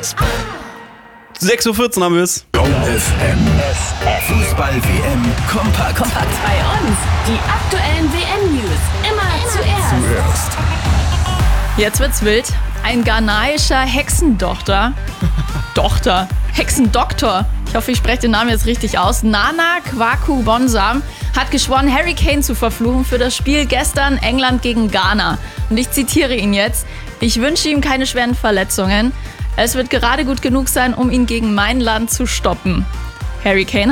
6:14 Uhr haben wir es. Go FM. Fußball-WM kompakt. Bei uns die aktuellen WM-News immer zuerst. Jetzt wird's wild. Ein ghanaischer Hexendoktor. Hexendoktor. Ich hoffe, ich spreche den Namen jetzt richtig aus. Nana Kwaku Bonsam hat geschworen, Harry Kane zu verfluchen für das Spiel gestern England gegen Ghana. Und ich zitiere ihn jetzt. Ich wünsche ihm keine schweren Verletzungen. Es wird gerade gut genug sein, um ihn gegen mein Land zu stoppen. Harry Kane